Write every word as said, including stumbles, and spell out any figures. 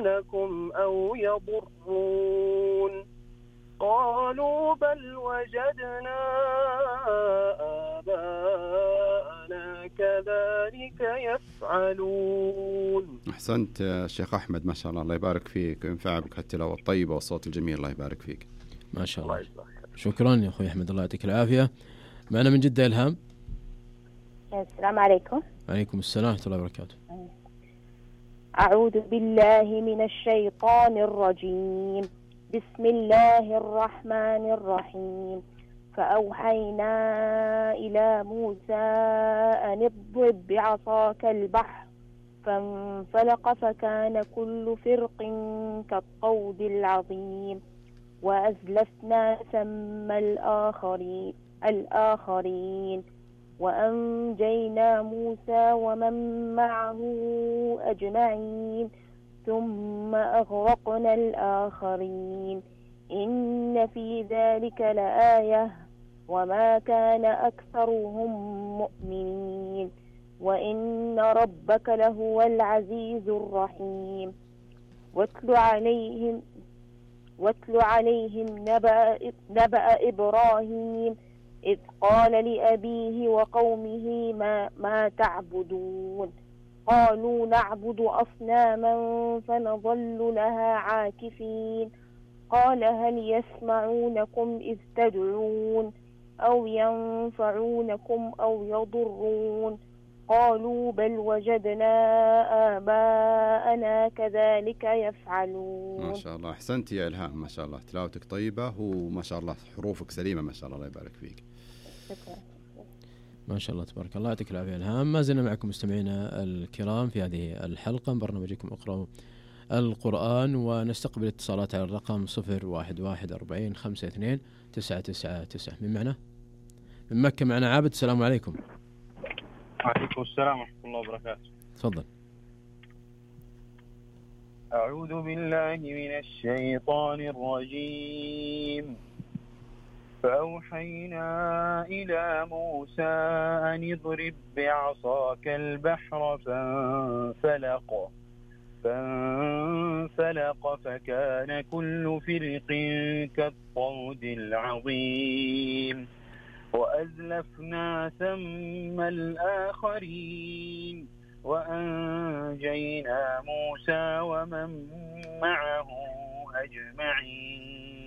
ينفعونكم أو يضرون قالوا بل وجدنا آباءنا كذلك يفعلون. أحسنت شيخ أحمد، ما شاء الله، الله يبارك فيك وينفع بك التلاوة الطيبة والصوت الجميل، الله يبارك فيك. ما شاء الله. شكرا يا أخوي أحمد، الله يعطيك العافية. معنا من جدة إلهام. السلام عليكم. عليكم السلام ورحمة الله وبركاته. أعوذ بالله من الشيطان الرجيم. بسم الله الرحمن الرحيم. فأوحينا إلى موسى أن اضرب بعصاك البحر فانفلق فكان كل فرق كالطود العظيم وأزلفنا ثم الآخرين الآخرين وأنجينا موسى ومن معه أجمعين ثم أغرقنا الآخرين إن في ذلك لآية وما كان أكثرهم مؤمنين وإن ربك لهو العزيز الرحيم. واتل عليهم واتل عليهم نبأ, نبأ إبراهيم إذ قال لأبيه وقومه ما, ما تعبدون قالوا نعبد أصناما فنظل لها عاكفين قال هل يسمعونكم إذ تدعون أو ينفعونكم أو يضرون قالوا بل وجدنا آباءنا كذلك يفعلون. ما شاء الله، أحسنت يا إلهام، ما شاء الله، تلاوتك طيبة وما شاء الله حروفك سليمة، ما شاء الله، الله يبارك فيك. شكرا. ما شاء الله تبارك الله، يعطيك العافية إلهام. ما زلنا معكم مستمعينا الكرام في هذه الحلقة من برنامجكم اقرأوا القرآن، ونستقبل اتصالات على الرقم صفر واحد واحد أربعين خمسة اثنين تسعة تسعة تسعة. من معنا؟ من مكة معنا عابد. السلام عليكم. وعليكم السلام ورحمة الله وبركاته. تفضل. أعوذ بالله من الشيطان الرجيم. فأوحينا إلى موسى أن اضرب بعصاك البحر فانفلق فانفلق فكان كل فرق كالطود العظيم وأزلفنا ثم الآخرين وأنجينا موسى ومن معه أجمعين